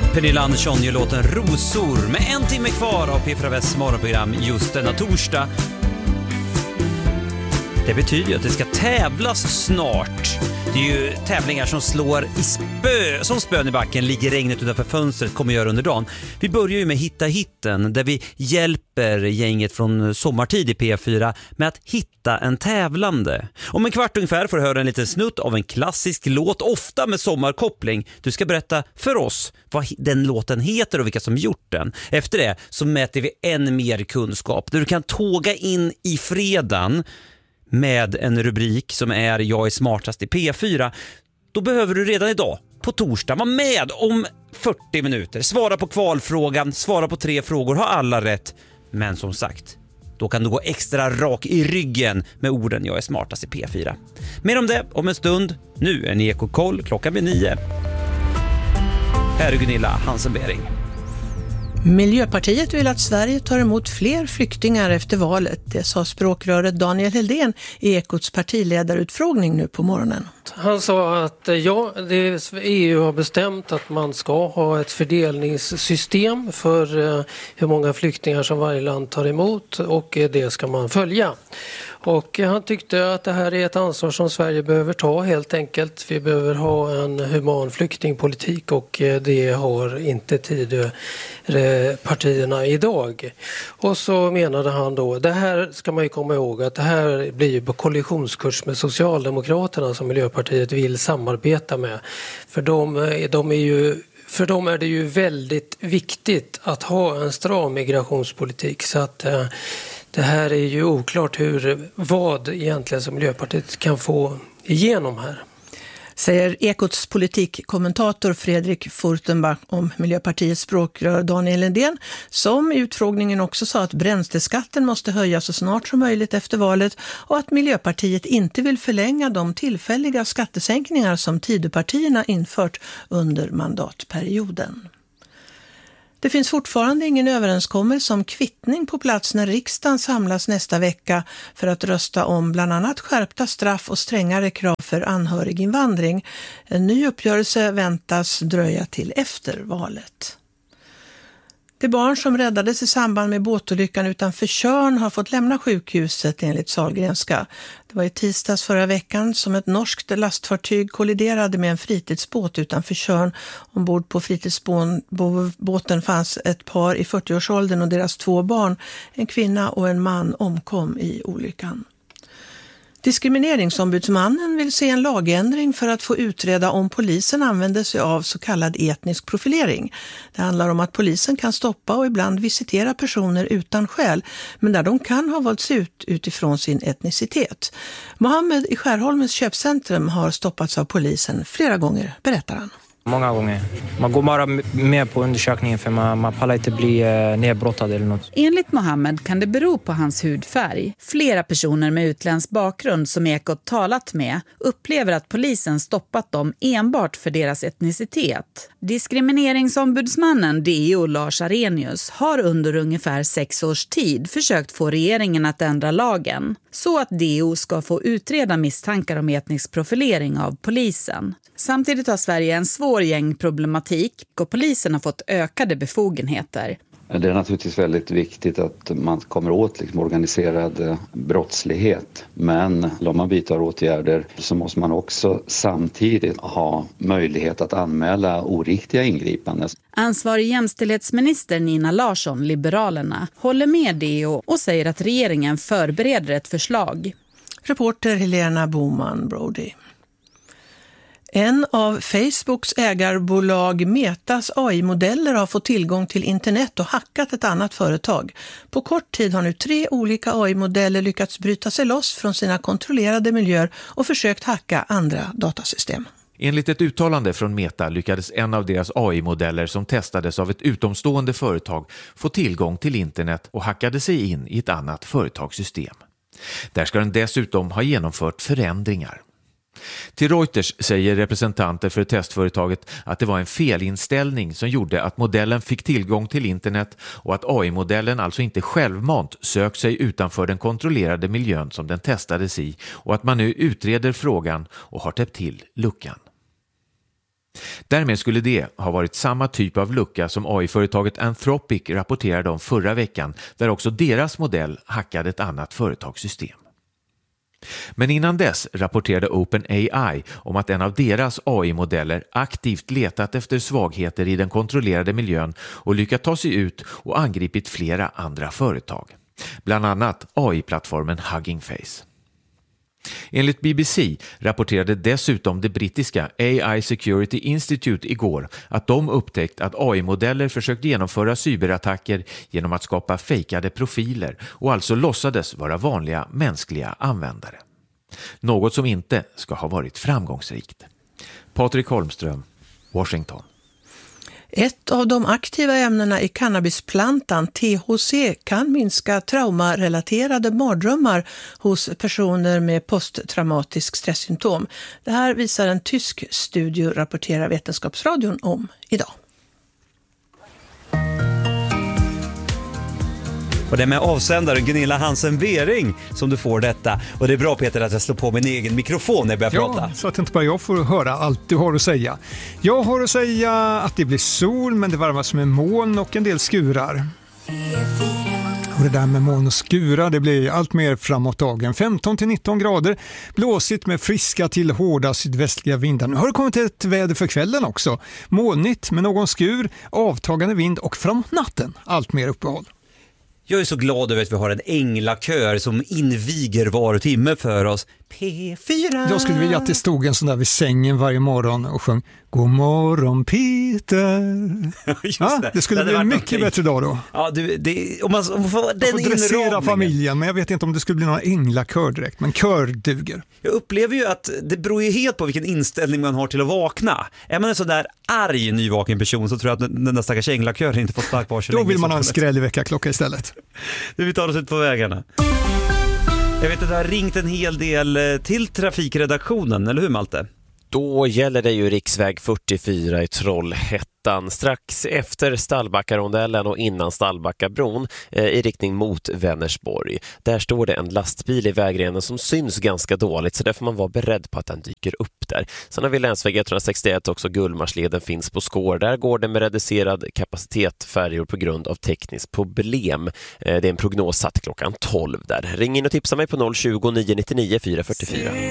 Pernilla Andersson gör låten Rosor med en timme kvar av P4 Västs morgonprogram just denna torsdag. Det betyder ju att det ska tävlas snart. Det är ju tävlingar som slår i som spön i backen, ligger regnet utanför fönstret, kommer göra under dagen. Vi börjar ju med Hitta hitten, där vi hjälper gänget från sommartid i P4 med att hitta en tävlande. Om en kvart ungefär får du höra en liten snutt av en klassisk låt, ofta med sommarkoppling. Du ska berätta för oss vad den låten heter och vilka som gjort den. Efter det så mäter vi än mer kunskap, där du kan tåga in i fredagen med en rubrik som är Jag är smartast i P4. Då behöver du redan idag, på torsdag, vara med om 40 minuter. Svara på kvalfrågan, svara på 3 frågor, ha alla rätt. Men som sagt, då kan du gå extra rak i ryggen med orden Jag är smartast i P4. Mer om det om en stund. Nu är ni Ekokoll, klockan blir 9. Här är Gunilla Hansenbering. Miljöpartiet vill att Sverige tar emot fler flyktingar efter valet. Det sa språkröret Daniel Heldén i Ekots partiledarutfrågning nu på morgonen. Han sa att EU har bestämt att man ska ha ett fördelningssystem för hur många flyktingar som varje land tar emot, och det ska man följa. Och han tyckte att det här är ett ansvar som Sverige behöver ta helt enkelt. Vi behöver ha en human flyktingpolitik, och det har inte partierna idag. Och så menade han då, det här ska man ju komma ihåg, att det här blir ju på kollisionskurs med Socialdemokraterna som Miljöpartiet vill samarbeta med. För dem är det ju väldigt viktigt att ha en stram migrationspolitik, så att det här är ju oklart vad egentligen som Miljöpartiet kan få igenom här. Säger Ekots politikkommentator Fredrik Furtenbach om Miljöpartiets språkrör Daniel Heldén, som i utfrågningen också sa att bränsleskatten måste höjas så snart som möjligt efter valet och att Miljöpartiet inte vill förlänga de tillfälliga skattesänkningar som Tidöpartierna infört under mandatperioden. Det finns fortfarande ingen överenskommelse om kvittning på plats när riksdagen samlas nästa vecka för att rösta om bland annat skärpta straff och strängare krav för anhöriginvandring. En ny uppgörelse väntas dröja till efter valet. Det barn som räddades i samband med båtolyckan utanför Tjörn har fått lämna sjukhuset enligt Sahlgrenska. Det var i tisdags förra veckan som ett norskt lastfartyg kolliderade med en fritidsbåt utanför Tjörn. Ombord på fritidsbåten fanns ett par i 40-årsåldern och deras 2 barn. En kvinna och en man omkom i olyckan. Diskrimineringsombudsmannen vill se en lagändring för att få utreda om polisen använder sig av så kallad etnisk profilering. Det handlar om att polisen kan stoppa och ibland visitera personer utan skäl, men där de kan ha valts ut utifrån sin etnicitet. Mohammed i Skärholmens köpcentrum har stoppats av polisen flera gånger, berättar han. Många gånger. Man går bara med på undersökningen för man pallar inte bli nedbrottad eller något. Enligt Mohammed kan det bero på hans hudfärg. Flera personer med utländsk bakgrund som Ekot talat med upplever att polisen stoppat dem enbart för deras etnicitet. Diskrimineringsombudsmannen DO Lars Arrhenius har under ungefär 6 års tid försökt få regeringen att ändra lagen så att DO ska få utreda misstankar om etnisk profilering av polisen. Samtidigt har Sverige en svår gängproblematik och polisen har fått ökade befogenheter. Det är naturligtvis väldigt viktigt att man kommer åt organiserad brottslighet. Men om man vidtar åtgärder så måste man också samtidigt ha möjlighet att anmäla oriktiga ingripanden. Ansvarig jämställdhetsminister Nina Larsson, Liberalerna, håller med DO och säger att regeringen förbereder ett förslag. Reporter Helena Boman Brody. En av Facebooks ägarbolag Metas AI-modeller har fått tillgång till internet och hackat ett annat företag. På kort tid har nu 3 olika AI-modeller lyckats bryta sig loss från sina kontrollerade miljöer och försökt hacka andra datasystem. Enligt ett uttalande från Meta lyckades en av deras AI-modeller som testades av ett utomstående företag få tillgång till internet och hackade sig in i ett annat företagssystem. Där ska den dessutom ha genomfört förändringar. Till Reuters säger representanter för testföretaget att det var en felinställning som gjorde att modellen fick tillgång till internet och att AI-modellen alltså inte självmant sökt sig utanför den kontrollerade miljön som den testades i och att man nu utreder frågan och har täppt till luckan. Därmed skulle det ha varit samma typ av lucka som AI-företaget Anthropic rapporterade om förra veckan, där också deras modell hackade ett annat företagssystem. Men innan dess rapporterade OpenAI om att en av deras AI-modeller aktivt letat efter svagheter i den kontrollerade miljön och lyckats ta sig ut och angripit flera andra företag. Bland annat AI-plattformen Hugging Face. Enligt BBC rapporterade dessutom det brittiska AI Security Institute igår att de upptäckt att AI-modeller försökt genomföra cyberattacker genom att skapa fejkade profiler och alltså låtsades vara vanliga mänskliga användare. Något som inte ska ha varit framgångsrikt. Patrik Holmström, Washington. Ett av de aktiva ämnena i cannabisplantan, THC, kan minska traumarelaterade mardrömmar hos personer med posttraumatisk stresssymptom. Det här visar en tysk studie, rapporterar Vetenskapsradion om idag. Och det är med avsändare Gunilla Hansen-Bering som du får detta. Och det är bra, Peter, att jag slår på min egen mikrofon när jag börjar prata. Så att inte bara jag får höra allt du har att säga. Jag har att säga att det blir sol, men det varmas med moln och en del skurar. Och det där med moln och skura, det blir allt mer framåt dagen. 15-19 grader, blåsigt med friska till hårda sydvästliga vindar. Nu har det kommit ett väder för kvällen också. Molnigt med någon skur, avtagande vind och framåt natten allt mer uppehåll. Jag är så glad över att vi har en änglakör som inviger var timme för oss. P4. Jag skulle vilja att det stod en sån där vid sängen varje morgon och sjöng God morgon Peter. Det skulle bli en mycket bättre dag då. Ja, om man får dressera familjen, men jag vet inte om det skulle bli någon änglakör direkt, men kör duger. Jag upplever ju att det beror ju helt på vilken inställning man har till att vakna. Är man en sån där arg nyvaken person så tror jag att den där stackars änglakören inte får stark var så länge. Då vill man ha en skrällig veckaklocka istället. Vi tar oss ut på vägarna. Jag vet att det har ringt en hel del till trafikredaktionen, eller hur Malte? Då gäller det ju riksväg 44 i Trollhättan strax efter Stallbackarondellen och innan Stallbackabron i riktning mot Vänersborg. Där står det en lastbil i vägrenen som syns ganska dåligt, så där får man vara beredd på att den dyker upp där. Sen har vi länsväg 161 också, Gullmarsleden finns på Skår. Där går det med reducerad kapacitet färjor på grund av tekniskt problem. Det är en prognos satt klockan 12 där. Ring in och tipsa mig på 020 999 444.